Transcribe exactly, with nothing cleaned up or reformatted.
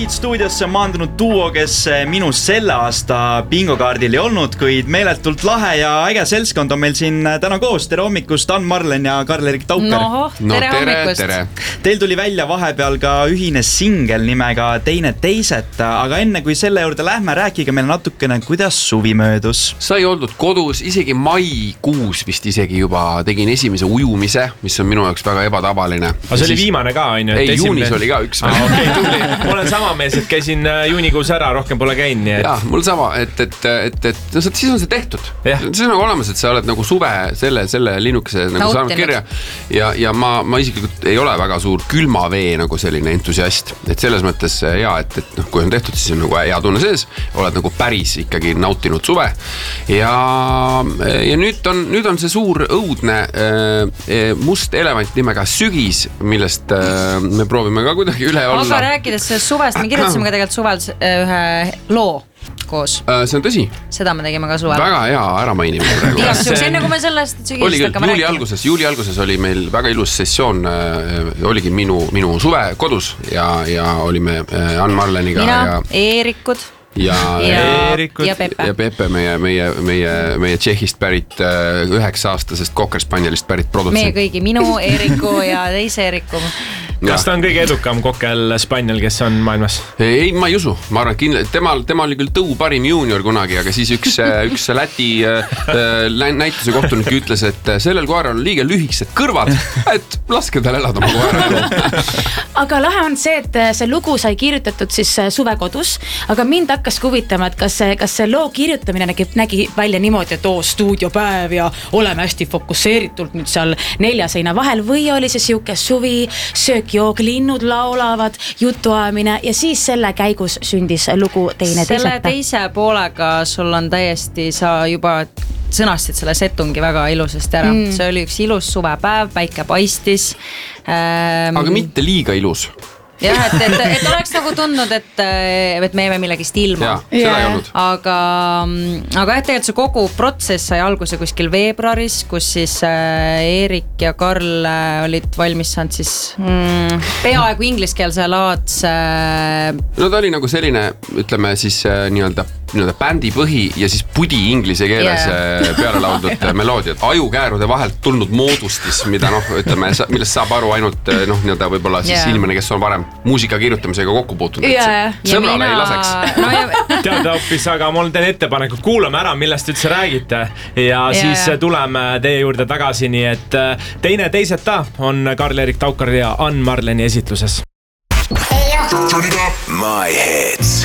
Hit stuudiosse on maandunud duo, kes minus selle aasta bingokaardil ei olnud, kuid meeletult lahe ja äge seltskond on meil siin täna koos. Tere hommikust, Ann Marlen ja Karl-Erik Taukar. No, tere, no, tere hommikust. Tere. Teil tuli välja vahepeal ka ühine singel nimega Teine teiset, aga enne kui selle juurde lähme, rääkige meile natukene, kuidas suvi möödus. Sai oldud kodus, isegi maikuus vist isegi juba tegin esimese ujumise, mis on minu jaoks väga ebatavaline. Aga see oli siis... viimane ka, on ju? Ei, esimene... juunis oli ka üks. Ah, okay, tuli. Mul on sama mees, et käisin juunikuus ära, rohkem pole käinud. Et... Jaa, mul sama, et, et, et, et no, siis on see tehtud. Yeah. See on nagu olemas, et sa oled nagu suve selle, selle linnukese nagu saanud kirja. Ja, ja ma, ma isiklikult ei ole väga suur külmavee nagu selline entusiast. Et selles mõttes jaa, et, et noh, kui on tehtud, siis on nagu hea tunne sees. Oled nagu päris ikkagi nautinud suve. Ja, ja nüüd, on, nüüd on see suur õudne äh, must elevant nimega sügis, millest äh, me proovime ka kuidagi üle olla. Aga rääkides suvest, me kirjutasime ka tegelikult suvel ühe loo koos. See on tõsi. Seda me tegime ka suvel. Väga hea ära mainime praegu. Enne kui me sellest sügisest oli hakkame juuli rääkima. Alguses, juuli alguses oli meil väga ilus sessioon, oligi minu, minu suve kodus ja, ja olime Ann Marleniga. Mina, ja, Eerikud. Ja, ja, ja Pepe, ja Pepe meie, meie, meie, meie Tšehhist pärit üheksa aastasest Kokker-Spanjalist pärit produtsent. Meie kõigi, minu, Eeriku ja teise Eeriku. Kas ta on kõige edukam Kokker-Spanjal, kes on maailmas? Ei, ma ei usu. Ma arvan, et temal, temal oli küll tõu parim juunior kunagi, aga siis üks, üks Läti näituse kohtunik ütles, et sellel koeral on liiga lühikesed kõrvad, et laske tal elada oma koera. Aga lahe on see, et see lugu sai kirjutatud siis suve kodus, aga mind hakkas huvitama, et kas see, kas see loo kirjutamine nägi, nägi välja niimoodi, et oo stuudiopäev ja oleme hästi fokusseeritult nüüd seal nelja seina vahel või oli see siuke suvi, söök joog, linnud laulavad, jutuajamine ja siis selle käigus sündis lugu Teine teiseta. Selle teise poolega sul on täiesti, sa juba sõnastasid selle setungi väga ilusasti ära. Mm. See oli üks ilus suvepäev, päike paistis. Ähm... Aga mitte liiga ilus. Jah, et, et, et oleks nagu tundnud, et, et me jääme millegist ilma. Jaa, seda ei olnud. Aga, aga et tegelikult see kogu protsess sai alguse kuskil veebruaris, kus siis Eerik ja Karl olid valmis saanud siis mm, peaaegu ingliskeelse laadse. No ta oli nagu selline, ütleme siis nii-öelda nii-öelda bändi põhi ja siis pudi inglise keeles yeah. peale lauldud meloodiad. Ajukäärude vahelt tulnud moodustis, mida noh, ütleme, millest saab aru ainult noh, nii-öelda võib-olla siis yeah. inimene, kes on varem muusika kirjutamisega kokku puutunud. Yeah. Sõbrale mina... ei laseks. No, ja... Tead hoopis, aga mul teen ettepanekud. Kuulame ära, millest üldse räägite ja yeah. siis tuleme teie juurde tagasi, nii et Teine teiseta on Karl-Erik Taukar ja Ann Marleni esitluses. My Hits.